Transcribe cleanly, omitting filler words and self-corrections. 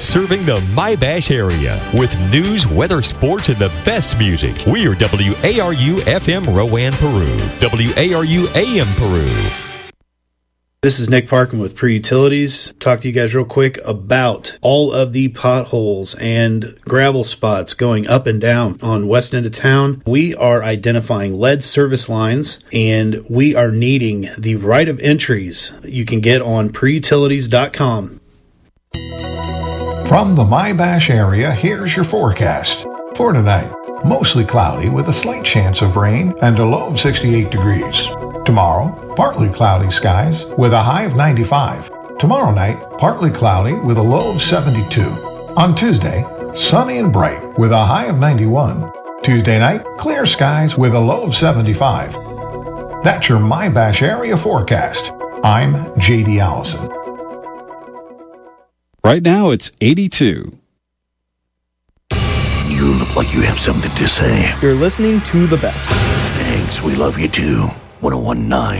serving the My-Bash area with news, weather, sports, and the best music. We are WARU FM Rowan, Peru, WARU AM Peru. This is Nick Parkin with Pre-Utilities. Talk to you guys real quick about all of the potholes and gravel spots going up and down on west end of town. We are identifying lead service lines, and we are needing the right of entries you can get on preutilities.com. From the My-Bash area, here's your forecast. For tonight, mostly cloudy with a slight chance of rain and a low of 68 degrees. Tomorrow, partly cloudy skies with a high of 95. Tomorrow night, partly cloudy with a low of 72. On Tuesday, sunny and bright with a high of 91. Tuesday night, clear skies with a low of 75. That's your My-Bash area forecast. I'm J.D. Allison. Right now, it's 82. You look like you have something to say. You're listening to the best. Thanks, we love you too. 101.9